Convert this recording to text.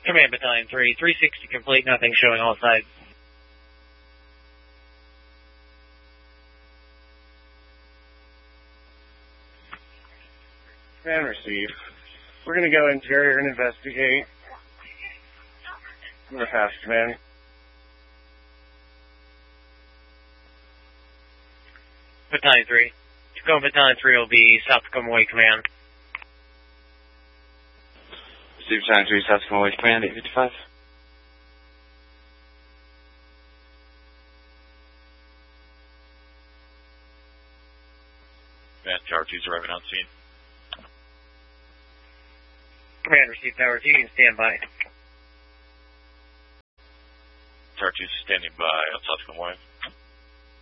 Command Battalion 3, 360 complete, nothing showing all sides. Command receive. We're going to go interior and investigate. We're fast, command. Battalion 3. Tacoma Battalion 3 will be South Tacoma Way Command. Receive Battalion 3, South Tacoma Way Command, 855. Command, Tower 2's arriving on scene. Command, receive Tower 2, you can stand by. Tower 2's standing by on South Tacoma Way.